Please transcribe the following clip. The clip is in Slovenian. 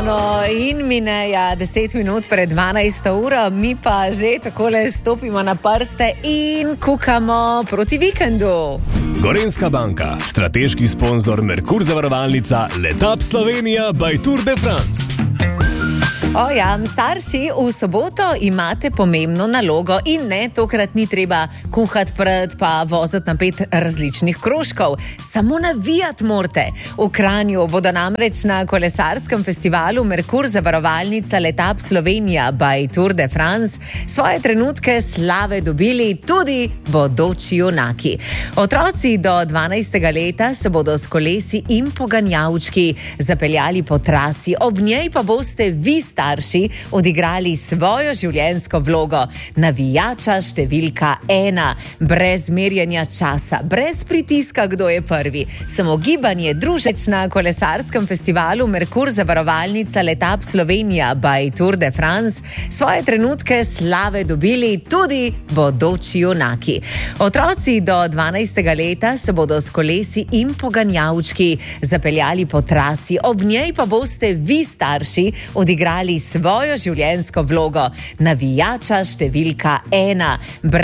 Ljubljano in mineja 10 minut pred 12. uro, mi pa že takole stopimo na prste in kukamo proti vikendu. Gorenjska banka, strateški sponzor Merkur zavarovalnica, Letap Slovenija by Tour de France. Starši, v soboto imate pomembno nalogo in ne, tokrat ni treba kuhati pred pa voziti na 5 različnih krožkov. Samo navijati morate. V Kranju bodo namreč na kolesarskem festivalu Merkur zavarovalnica Letap Slovenija by Tour de France svoje trenutke slave dobili tudi bodoči junaki. Otroci do 12. leta se bodo s kolesi in poganjavčki zapeljali po trasi, ob njej pa boste vi starši odigrali svojo življenjsko vlogo navijača številka 1, brez merjenja časa, brez pritiska, kdo je prvi. Samo gibanje, družeč na kolesarskem festivalu Merkur zavarovalnica Letap Slovenija by Tour de France svoje trenutke slave dobili tudi bodoči junaki. Otroci do 12. leta se bodo s kolesi in poganjavčki zapeljali po trasi, ob njej pa boste vi starši odigrali svojo življenjsko vlogo navijača številka 1.